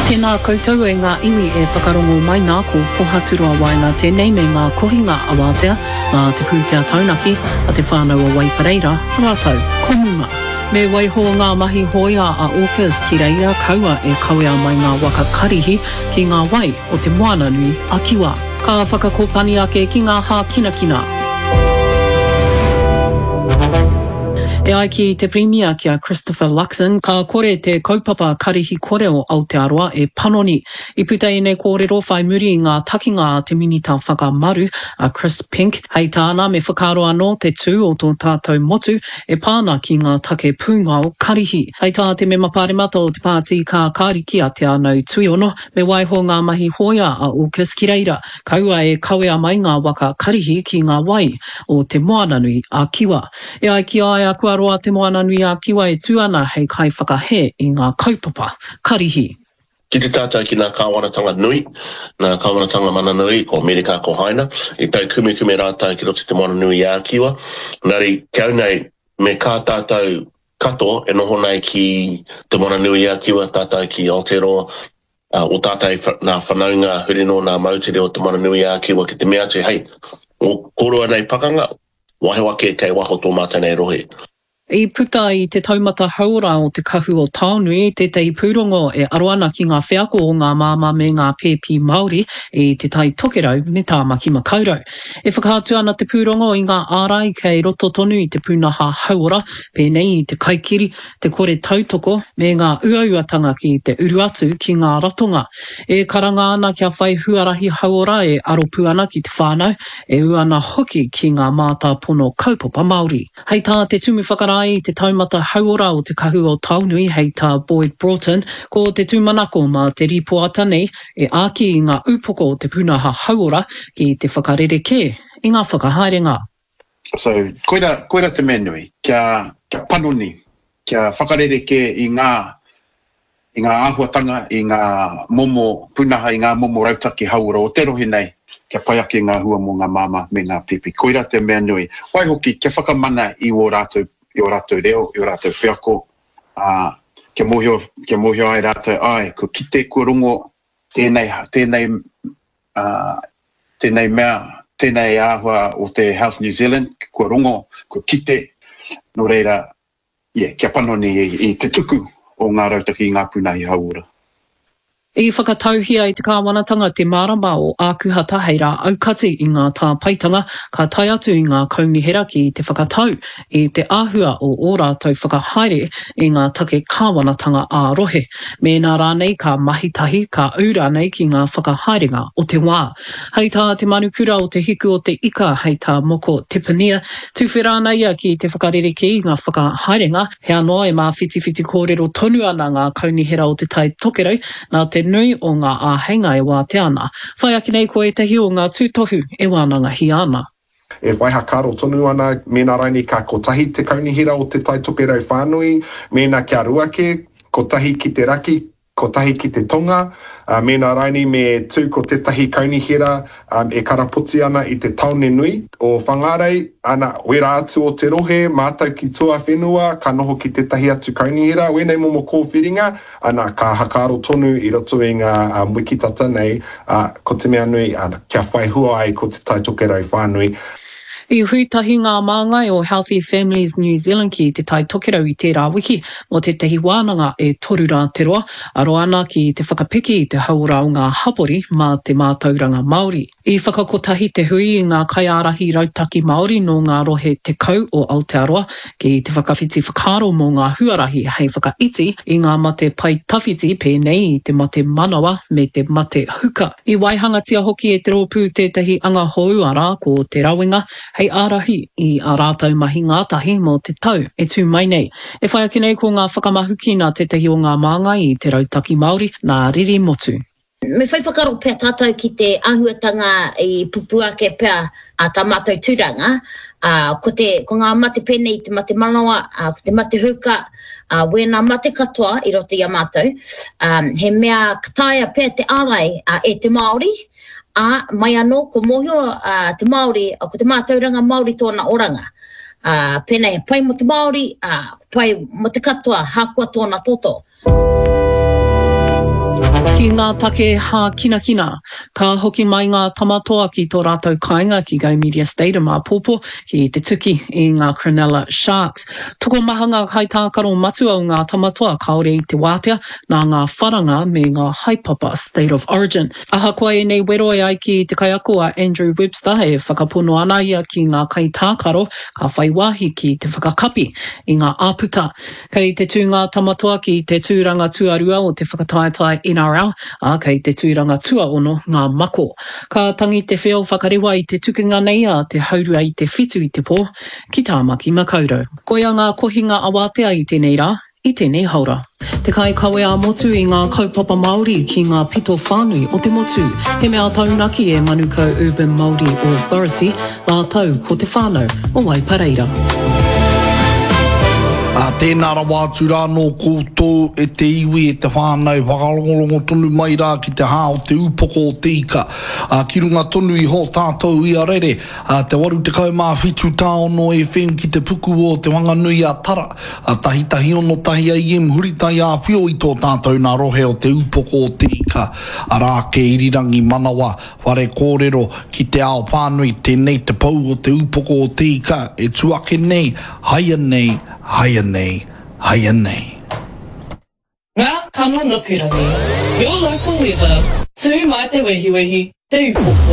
Tēnā koutou e ngā iwi e whakarongo mai nā ko pohaturua wainga tēnei me ngā kohinga awatea, ngā te pūtea taunaki, a te whānau a Waipareira, rātou, komunga. Me waiho ngā mahi hoia a Auckers ki reira kaua e kawea mai ngā waka karihi ki ngā wai o te moana nui a Kiwa. Ka whakakopani ake ki ngā hā kinakina. E ai ki te Premier kia Christopher Luxon, ka kore te kaupapa karihi kore o Aotearoa e Panoni. I puta i nei kōrero whai muri i ngā takinga a te minita whakamaru a Chris Pink. Hei tāna me whakaro anō te tū o tō tātou motu e pāna ki ngā take pūnga o karihi. Hei tā te me maparemata o te pāti ka kāriki a te anau tuiono me waiho ngā mahi hoia a Auckers ki reira. Kaua e kawea mai ngā waka karihi ki ngā wai o te moana nui a Kiwa. E ai ki ai a kua roa te moana nui a Kiwa e tūana hei kai whakahe i ngā kaupapa karihi. Ki te tātou ki ngā kāwanatanga nui, ngā kāwanatanga mana nui, ko Merika ko Haina, i tau kume rātou ki roto te moana nui a Kiwa. Nari, kia nei, me kā tātou kato e noho nei ki te moana nui a Kiwa, tātou ki Aotearoa, o tātou nā whanaunga hurino nā mautere o te moana nui a Kiwa ki te mea te, hei, o koroa nei pakanga, wahe wake kei waho tō mātanei rohe. I puta i te taumata haura o te kahu o Taonui, te tei pūrongo e aroana ki ngā whiako o ngā māma me ngā pēpi Māori i te tai tokerau me tāmaki makaurau. E whakahatu ana te pūrongo i ngā ārai kei roto tonu i te pūnaha haura, pēnei i te kaikiri, te kore tautoko me ngā uauatanga ki te uruatu ki ngā ratonga. E karanga ana kia whai huarahi haura e aropu ana ki te whānau, e uana hoki ki ngā māta pono kaupapa Māori. Hei tā te tumu whakara i te taumata hauora o te kahu o Taunui hei tā Boyd Broughton, ko te tūmanako ma te ripoata nei e āki i ngā upoko o te pūnaha hauora ki te whakarereke i ngā whakahaerenga. So, koira te menui, kia panoni, kia whakarereke i ngā āhuatanga, i ngā momo pūnaha, i ngā momo rautaki hauora o te rohi nei, kia pai ake ngā hua mo ngā mama me ngā pipi. Koira te menui, wai hoki, kia whakamana i o rātou reo, i o rātou whiako, kia mohio ai rātou ai, ko kite, ko rongo, tēnei mea, tēnei āhua o te Health New Zealand, ko rongo, ko kite, no reira, kia panoni i te tuku o ngā rautaki i ngā pūnahi haura. I whakatauhia i te kāwanatanga te marama o ākuhata hei rā aukati i ngā tā paitanga, ka tai atu i ngā kaunihera ki te whakatau i te āhua o ō rātou whakahaere i ngā take kāwanatanga ā-rohe. Mēnā rānei ka mahitahi, ka ura nei ki ngā whakahaerenga o te wā. Hei tā te manukura o te hiku o te ika hei tā moko Tepania, tuwhera nei ki te whakarereke i ngā whakahaerenga, he anoa e mā whiti kōrero tonu ana ngā kaunihera o te tai tokerau, nā te nui o ngā āhenga e wā te ana. Whai aki nei ko e tehi o ngā tūtohu e wānanga hi ana. E waiha karo tonu ana, mēnā raini ka kotahi te kaunihira o te tai tokerau whānui, mēnā kia ruake, kotahi ki te raki, kotahi ki te tonga, mēnā raini me tū ko tetahi kaunihira e karaputi ana i te taone nui o whangarei, ana wera atu o te rohe, mātau ki tua whenua, ka noho ki tetahi atu kaunihira, wenei momo kōwhiringa, ana ka hakaro tonu i roto i ngā wikitata nei, ko te mea nui, kia whai hua ai ko te tai tokerau whānui. I huitahi ngā māngai o Healthy Families New Zealand ki te tai tokerau i tērā wiki mo te tehi wānanga e toru rā te roa, aro ana ki te whakapiki i te haura o ngā hapori mā te mātauranga Māori. I whakakotahi te hui i ngā kaiārahi rautaki Māori no ngā rohe te kau o Aotearoa ki te whakawhiti whakaro mo ngā huarahi hei whakaiti i ngā mate pai tawhiti pēnei i te mate manawa me te mate huka. I waihangatia hoki e te rōpū tētahi anga houara ko te rawinga, hei ārahi i a rātou mahi ngātahi mō te tau e tū mai nei. E whai ake nei ko ngā whakamahuki nā tētahi o ngā māngai i te rautaki Māori nā riri motu. Me whai whakaro pēr tātou ki te āhuatanga i pupu ake pēr a tā mātou tūranga, ko ngā mate pēnei te mate manawa, ko te mate huka, wēnā mate katoa i roto i a mātou, he mea kataia pēr te ārai e te Māori, mai anō ko mohio te Māori, ko te mātauranga Māori tōna oranga. Pēnei pai mo te Māori, pai mo te katoa, hākua tōna toto. Ki ngā take ha kina kina, ka hoki mai ngā tamatoa ki tō rātou kāinga ki Go Media Stadium a Pōpō ki te tuki i ngā Cronulla Sharks. Toko maha ngā haitākaro matu au ngā tamatoa kaore i te wātea nā ngā wharanga me ngā haipapa State of Origin. Aha koa e nei weroe ai ki te kaiako a Andrew Webster e whakapono ana ia ki ngā kaitākaro ka whai wāhi ki te whakakapi i ngā āputa. Kei te tū ngā tamatoa ki te tūranga tuarua o te whakataetai NRL kei te tūranga tua ono ngā mako. Ka tangi te wheo whakarewa i te tukinga nei a te haurua i te whitu i te pō, ki tāmaki makaurau. Koia ngā kohinga awatea i tēnei rā, i tēnei haura. Te kai kawe a motu i ngā kaupapa Māori ki ngā pito whānui o te motu. He mea taunaki e Manukau Urban Māori Authority, nā tau ko te whānau o Waipareira. Tēnā rawa tura no koutou e te iwi e te whānau whakalongolongo tonu mai rā ki te hā o te upoko o te ika. Ki runga tonu i ho tātou i a rere, te waru te kaumā whitu tāono e when ki te puku o te wanganui a tara. Tahi ono tahi AM huritai a whio i tō tātou nā rohe o te upoko o te ika. Rā ke irirangi manawa, ware kōrero ki te ao whānui, tēnei te pau o te upoko o te ika. E tuake nei, haia nei, haia nei, haia nei. Ngā kano ngapirangi, your local weather, tū mai te wehi, te upoko.